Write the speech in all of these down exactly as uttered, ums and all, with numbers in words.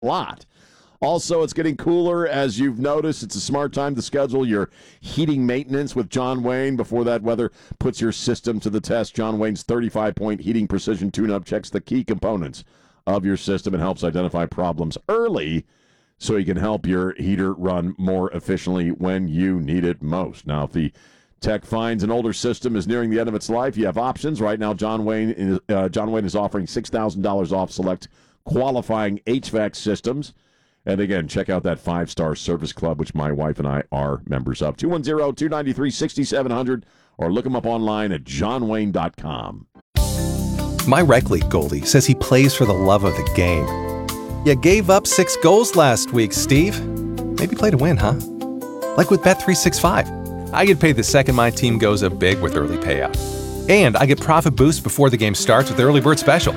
lot. Also, it's getting cooler, as you've noticed. It's a smart time to schedule your heating maintenance with John Wayne before that weather puts your system to the test. John Wayne's thirty-five point heating precision tune-up checks the key components of your system and helps identify problems early so you can help your heater run more efficiently when you need it most. Now, if the tech finds an older system is nearing the end of its life, you have options. Right now, John Wayne is, uh, John Wayne is offering six thousand dollars off select qualifying H V A C systems. And again, check out that five-star service club, which my wife and I are members of. two one zero, two nine three, six seven zero zero or look them up online at john wayne dot com. My rec league goalie says he plays for the love of the game. You gave up six goals last week, Steve. Maybe play to win, huh? Like with Bet three sixty-five. I get paid the second my team goes up big with early payout. And I get profit boost before the game starts with the early bird special.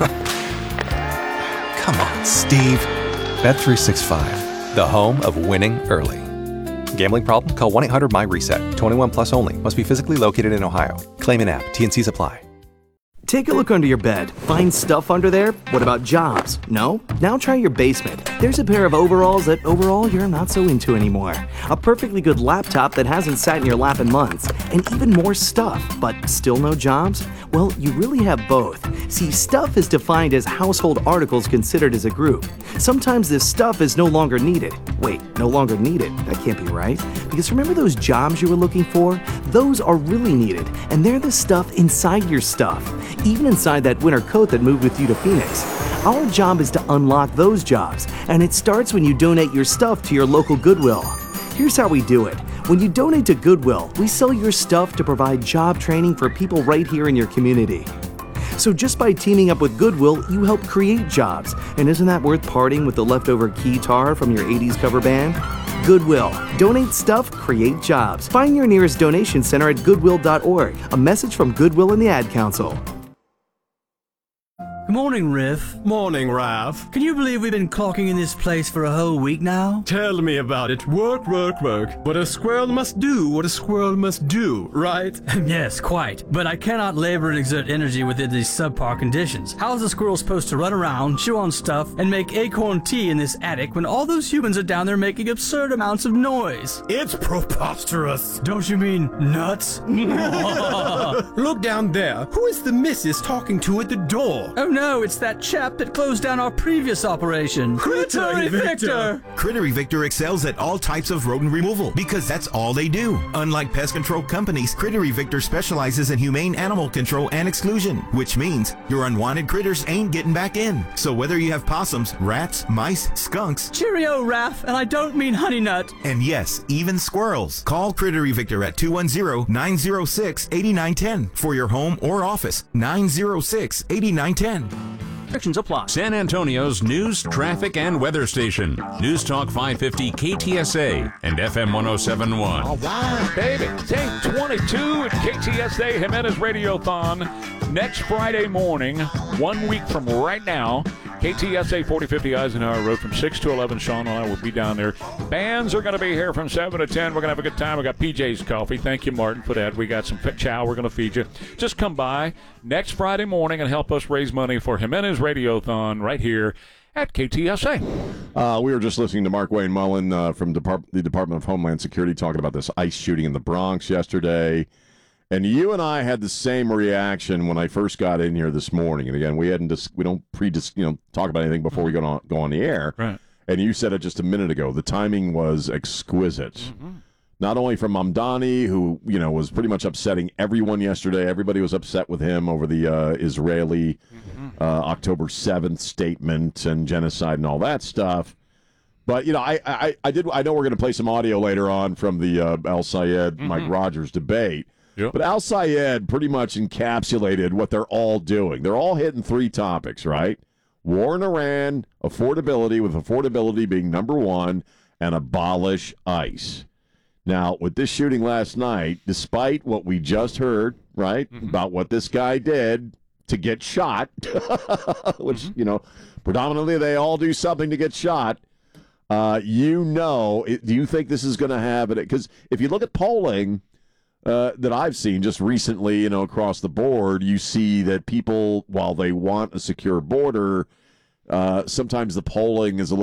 Come on, Steve. Bet three sixty-five, the home of winning early. Gambling problem? Call one eight hundred M Y reset. twenty-one plus only. Must be physically located in Ohio. Claim an app. T N Cs apply. Take a look under your bed. Find stuff under there? What about jobs? No? Now try your basement. There's a pair of overalls that overall you're not so into anymore. A perfectly good laptop that hasn't sat in your lap in months. And even more stuff, but still no jobs? Well, you really have both. See, stuff is defined as household articles considered as a group. Sometimes this stuff is no longer needed. Wait, no longer needed? That can't be right. Because remember those jobs you were looking for? Those are really needed, and they're the stuff inside your stuff. Even inside that winter coat that moved with you to Phoenix. Our job is to unlock those jobs, and it starts when you donate your stuff to your local Goodwill. Here's how we do it. When you donate to Goodwill, we sell your stuff to provide job training for people right here in your community. So just by teaming up with Goodwill, you help create jobs. And isn't that worth parting with the leftover keytar from your eighties cover band? Goodwill. Donate stuff, create jobs. Find your nearest donation center at goodwill dot org. A message from Goodwill and the Ad Council. Good morning, Riff. Morning, Ralph. Can you believe we've been clocking in this place for a whole week now? Tell me about it. Work, work, work. But a squirrel must do what a squirrel must do, right? Yes, quite. But I cannot labor and exert energy within these subpar conditions. How is a squirrel supposed to run around, chew on stuff, and make acorn tea in this attic when all those humans are down there making absurd amounts of noise? It's preposterous. Don't you mean nuts? Look down there. Who is the missus talking to at the door? Oh no, it's that chap that closed down our previous operation. Critter Victor! Critter Victor excels at all types of rodent removal because that's all they do. Unlike pest control companies, Critter Victor specializes in humane animal control and exclusion, which means your unwanted critters ain't getting back in. So whether you have possums, rats, mice, skunks, Cheerio, Raph, and I don't mean honey nut. And yes, even squirrels. Call Critter Victor at two one zero, nine zero six, eight nine one zero for your home or office. nine zero six, eight nine one zero. Restrictions apply. San Antonio's news, traffic, and weather station. News Talk five fifty K T S A and F M one oh seven point one. All right, baby. It's eight twenty-two at K T S A Jimenez Radiothon next Friday morning, one week from right now. K T S A forty fifty Eisenhower Road from six to eleven. Sean and I will be down there. Bands are going to be here from seven to ten. We're going to have a good time. We got P J's Coffee. Thank you, Martin, for that. We got some chow we're going to feed you. Just come by next Friday morning and help us raise money for Jimenez Radiothon right here at K T S A. Uh, we were just listening to Mark Wayne Mullen uh, from Depart- the Department of Homeland Security talking about this ICE shooting in the Bronx yesterday. And you and I had the same reaction when I first got in here this morning. And again, we hadn't dis- we don't pre you know talk about anything before we go on go on the air. Right. And you said it just a minute ago. The timing was exquisite. Mm-hmm. Not only from Mamdani, who you know was pretty much upsetting everyone yesterday. Everybody was upset with him over the uh, Israeli mm-hmm. uh, October seventh statement and genocide and all that stuff. But you know, I I, I did I know we're going to play some audio later on from the uh, Al Sayed mm-hmm. Mike Rogers debate. Yep. But Al Sayed pretty much encapsulated what they're all doing. They're all hitting three topics, right? War in Iran, affordability, with affordability being number one, and abolish ICE. Now, with this shooting last night, despite what we just heard, right, mm-hmm. about what this guy did to get shot, which, mm-hmm. you know, predominantly they all do something to get shot, uh, you know, it, do you think this is going to have it? Because if you look at polling, Uh, that I've seen just recently, you know, across the board, you see that people, while they want a secure border, uh, sometimes the polling is a little